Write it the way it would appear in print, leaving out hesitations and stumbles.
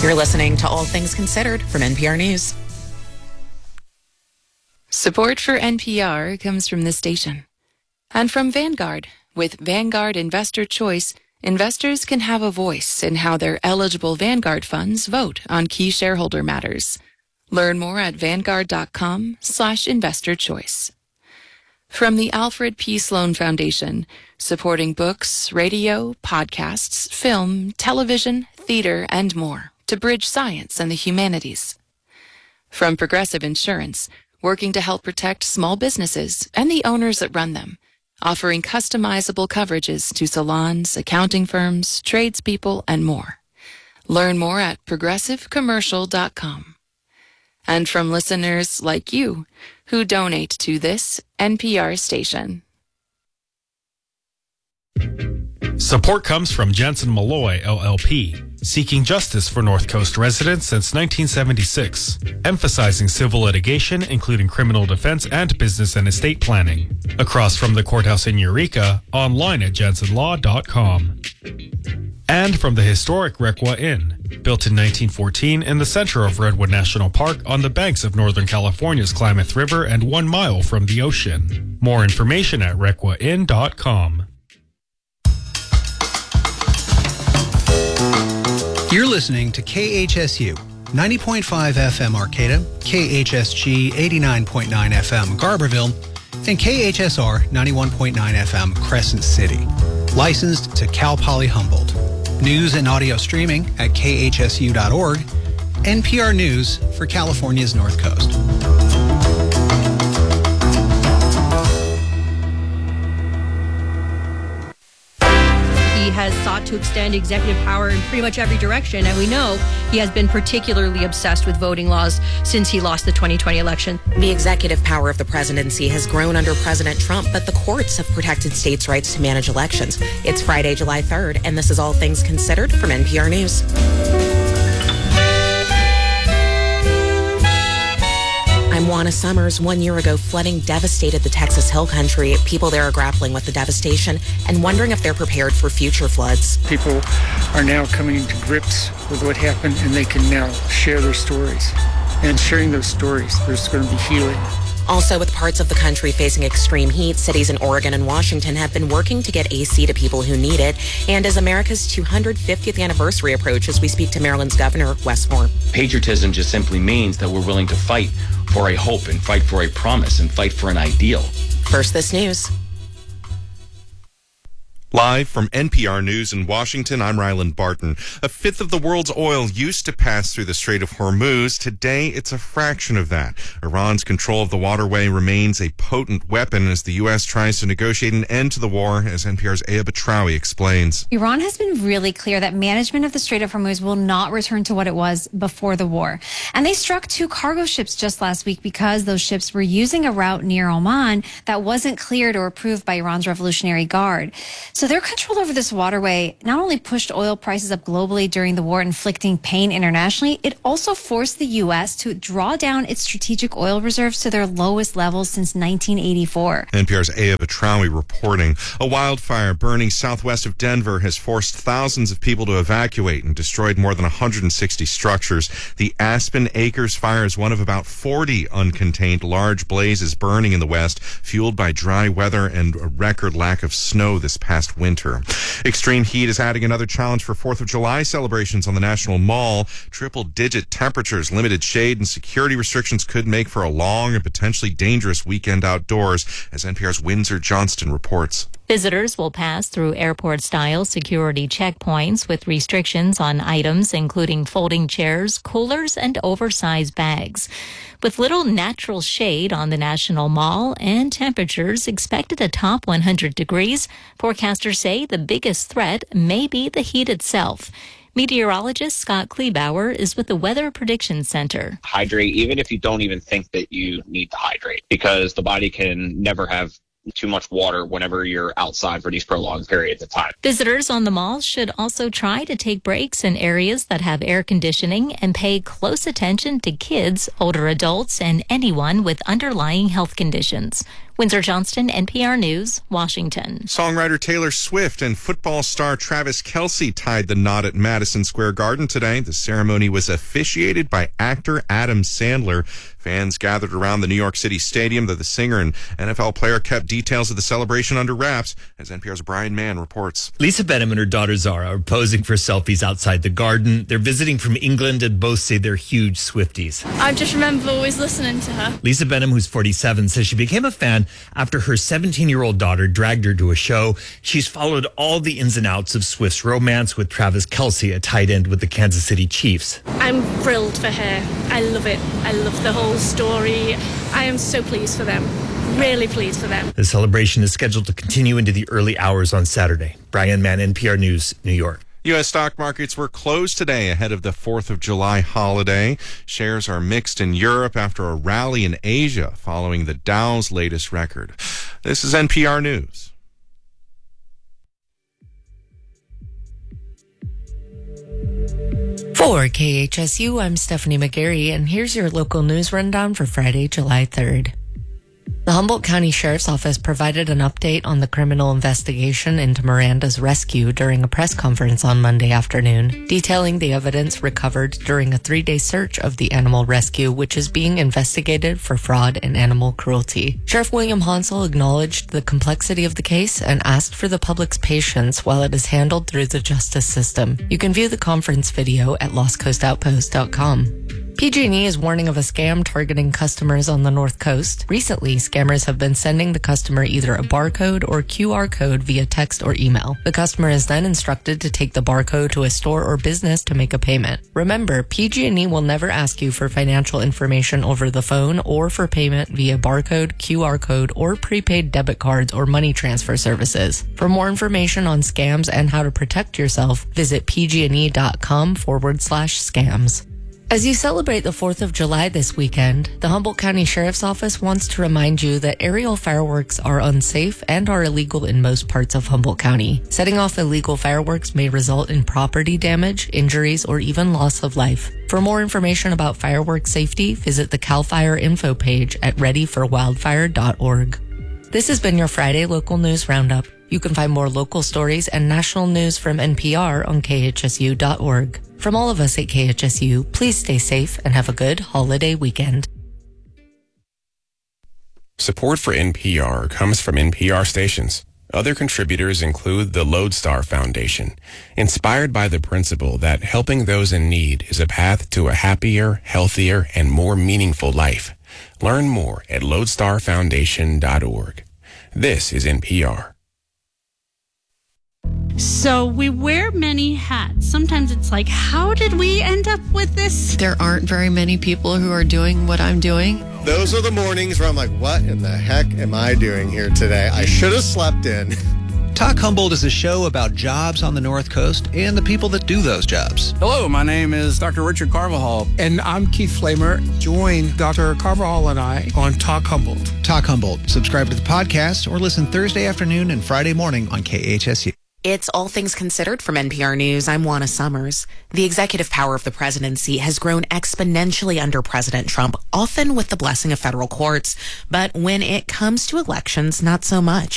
You're listening to All Things Considered from NPR News. Support for NPR comes from this station and from Vanguard. With Vanguard Investor Choice, investors can have a voice in how their eligible Vanguard funds vote on key shareholder matters. Learn more at vanguard.com/investor choice. From the Alfred P. Sloan Foundation, supporting books, radio, podcasts, film, television, theater, and more to bridge science and the humanities. From Progressive Insurance, working to help protect small businesses and the owners that run them, offering customizable coverages to salons, accounting firms, tradespeople, and more. Learn more at progressivecommercial.com. And from listeners like you who donate to this NPR station. Support comes from Jensen Malloy, LLP, seeking justice for North Coast residents since 1976, emphasizing civil litigation, including criminal defense and business and estate planning. Across from the courthouse in Eureka, online at jensenlaw.com. And from the historic Requa Inn, built in 1914 in the center of Redwood National Park on the banks of Northern California's Klamath River and 1 mile from the ocean. More information at requainn.com. You're listening to KHSU, 90.5 FM Arcata, KHSG 89.9 FM Garberville, and KHSR 91.9 FM Crescent City. Licensed to Cal Poly Humboldt. News and audio streaming at khsu.org. NPR News for California's North Coast. He has sought to extend executive power in pretty much every direction, and we know he has been particularly obsessed with voting laws since he lost the 2020 election. The executive power of the presidency has grown under President Trump, but the courts have protected states' rights to manage elections. It's Friday, July 3rd, and this is All Things Considered from NPR News. I'm Juana Summers. 1 year ago, flooding devastated the Texas Hill Country. People there are grappling with the devastation and wondering if they're prepared for future floods. People are now coming to grips with what happened, and they can now share their stories. And sharing those stories, there's going to be healing. Also, with parts of the country facing extreme heat, cities in Oregon and Washington have been working to get AC to people who need it. And as America's 250th anniversary approaches, we speak to Maryland's Governor, Wes Moore. Patriotism just simply means that we're willing to fight for a hope and fight for a promise and fight for an ideal. First, this news. Live from NPR News in Washington, I'm Ryland Barton. A fifth of the world's oil used to pass through the Strait of Hormuz. Today, it's a fraction of that. Iran's control of the waterway remains a potent weapon as the U.S. tries to negotiate an end to the war, as NPR's Aya Batrawi explains. Iran has been really clear that management of the Strait of Hormuz will not return to what it was before the war. And they struck 2 cargo ships just last week because those ships were using a route near Oman that wasn't cleared or approved by Iran's Revolutionary Guard. So their control over this waterway not only pushed oil prices up globally during the war, inflicting pain internationally, it also forced the U.S. to draw down its strategic oil reserves to their lowest levels since 1984. NPR's Aya Batrawi reporting. A wildfire burning southwest of Denver has forced thousands of people to evacuate and destroyed more than 160 structures. The Aspen Acres fire is one of about 40 uncontained large blazes burning in the west, fueled by dry weather and a record lack of snow this past winter. Extreme heat is adding another challenge for 4th of July celebrations on the National Mall. Triple-digit temperatures, limited shade, and security restrictions could make for a long and potentially dangerous weekend outdoors, as NPR's Windsor Johnston reports. Visitors will pass through airport-style security checkpoints with restrictions on items including folding chairs, coolers, and oversized bags. With little natural shade on the National Mall and temperatures expected to top 100 degrees, forecasters say the biggest threat may be the heat itself. Meteorologist Scott Kleebauer is with the Weather Prediction Center. Hydrate, even if you don't even think that you need to hydrate, because the body can never have too much water whenever you're outside for these prolonged periods of time. Visitors on the mall should also try to take breaks in areas that have air conditioning and pay close attention to kids, older adults, and anyone with underlying health conditions. Windsor Johnston, NPR News, Washington. Songwriter Taylor Swift and football star Travis Kelce tied the knot at Madison Square Garden today. The ceremony was officiated by actor Adam Sandler. Fans gathered around the New York City Stadium. The singer and NFL player kept details of the celebration under wraps, as NPR's Brian Mann reports. Lisa Benham and her daughter Zara are posing for selfies outside the garden. They're visiting from England and both say they're huge Swifties. I just remember always listening to her. Lisa Benham, who's 47, says she became a fan after her 17-year-old daughter dragged her to a show. She's followed all the ins and outs of Swift's romance with Travis Kelce, a tight end with the Kansas City Chiefs. I'm thrilled for her. I love it. I love the whole story. I am so pleased for them. Really pleased for them. The celebration is scheduled to continue into the early hours on Saturday. Brian Mann, NPR News, New York. U.S. stock markets were closed today ahead of the 4th of July holiday. Shares are mixed in Europe after a rally in Asia following the Dow's latest record. This is NPR News. For KHSU, I'm Stephanie McGarry, and here's your local news rundown for Friday, July 3rd. The Humboldt County Sheriff's Office provided an update on the criminal investigation into Miranda's rescue during a press conference on Monday afternoon, detailing the evidence recovered during a 3-day search of the animal rescue, which is being investigated for fraud and animal cruelty. Sheriff William Hansel acknowledged the complexity of the case and asked for the public's patience while it is handled through the justice system. You can view the conference video at lostcoastoutpost.com. PG&E is warning of a scam targeting customers on the North Coast. Recently, scammers have been sending the customer either a barcode or QR code via text or email. The customer is then instructed to take the barcode to a store or business to make a payment. Remember, PG&E will never ask you for financial information over the phone or for payment via barcode, QR code, or prepaid debit cards or money transfer services. For more information on scams and how to protect yourself, visit pgne.com/scams. As you celebrate the 4th of July this weekend, the Humboldt County Sheriff's Office wants to remind you that aerial fireworks are unsafe and are illegal in most parts of Humboldt County. Setting off illegal fireworks may result in property damage, injuries, or even loss of life. For more information about fireworks safety, visit the CAL FIRE info page at readyforwildfire.org. This has been your Friday Local News Roundup. You can find more local stories and national news from NPR on khsu.org. From all of us at KHSU, please stay safe and have a good holiday weekend. Support for NPR comes from NPR stations. Other contributors include the Lodestar Foundation, inspired by the principle that helping those in need is a path to a happier, healthier, and more meaningful life. Learn more at lodestarfoundation.org. This is NPR. So we wear many hats. Sometimes it's like, how did we end up with this? There aren't very many people who are doing what I'm doing. Those are the mornings where I'm like, what in the heck am I doing here today? I should have slept in. Talk Humboldt is a show about jobs on the North Coast and the people that do those jobs. Hello, my name is Dr. Richard Carvajal. And I'm Keith Flamer. Join Dr. Carvajal and I on Talk Humboldt. Talk Humboldt. Subscribe to the podcast or listen Thursday afternoon and Friday morning on KHSU. It's All Things Considered from NPR News. I'm Juana Summers. The executive power of the presidency has grown exponentially under President Trump, often with the blessing of federal courts. But when it comes to elections, not so much.